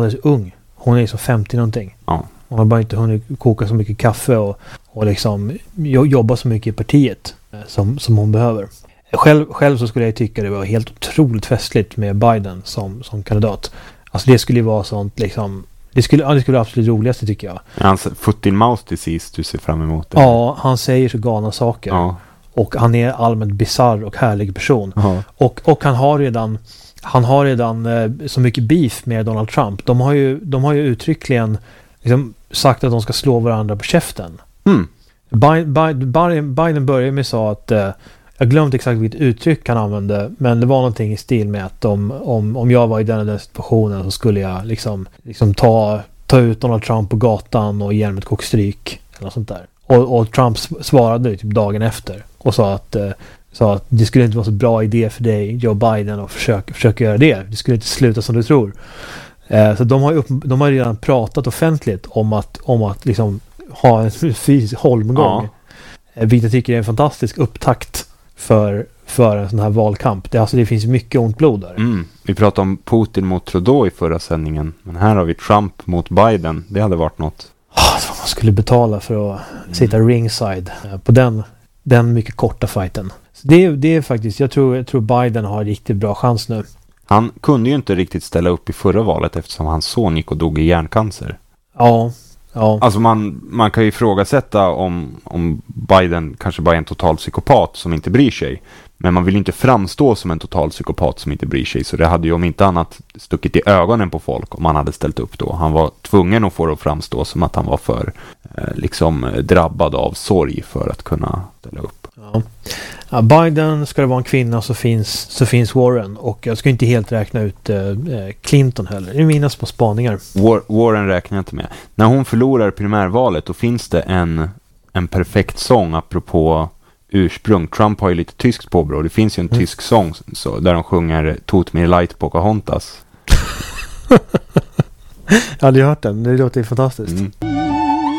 Hon är så ung. Hon är så 50 någonting. Ja. Hon har bara inte hunnit koka så mycket kaffe och liksom jobba så mycket i partiet som hon behöver. Själv så skulle jag tycka det var helt otroligt festligt med Biden som kandidat. Alltså det skulle ju vara sånt liksom... Det skulle vara absolut roligaste tycker jag. Hans foot in mouth disease du ser fram emot det. Ja, han säger så galna saker. Ja. Och han är allmänt bizarr och härlig person. Ja. Och han har redan så mycket beef med Donald Trump. De har ju uttryckligen liksom sagt att de ska slå varandra på käften. Biden började med sa att jag glömt exakt vilket uttryck han använde, men det var någonting i stil med att om jag var i den situationen så skulle jag liksom ta ut Donald Trump på gatan och ge honom ett kokstryk eller något sånt där. Och Trump svarade typ dagen efter och sa att det skulle inte vara så bra idé för dig, Joe Biden, att försöka göra det. Det skulle inte sluta som du tror. Så de har redan pratat offentligt om att liksom ha en fysisk holmgång. Ja. Vilket jag tycker är en fantastisk upptakt för en sån här valkamp. Det finns mycket ont blod där. Vi pratade om Putin mot Trudeau i förra sändningen. Men här har vi Trump mot Biden. Det hade varit något. Vad man skulle betala för att sitta ringside på den mycket korta fighten. Så det är faktiskt, jag tror Biden har en riktigt bra chans nu. Han kunde ju inte riktigt ställa upp i förra valet eftersom hans son gick och dog i hjärncancer. Ja. Alltså man kan ju ifrågasätta om Biden kanske bara är en total psykopat som inte bryr sig. Men man vill inte framstå som en total psykopat som inte bryr sig. Så det hade ju om inte annat stuckit i ögonen på folk om han hade ställt upp då. Han var tvungen att få det att framstå som att han var för drabbad av sorg för att kunna ställa upp. Ja, Biden ska det vara en kvinna så finns Warren. Och jag ska inte helt räkna ut Clinton heller. Det är mina små spaningar. Warren räknar jag inte med. När hon förlorar primärvalet då finns det en perfekt sång apropå ursprung. Trump har ju lite tyskt påbrå. Det finns ju en tysk sång där de sjunger Tot mir leid Pocahontas. Jag hade hört den. Det låter fantastiskt.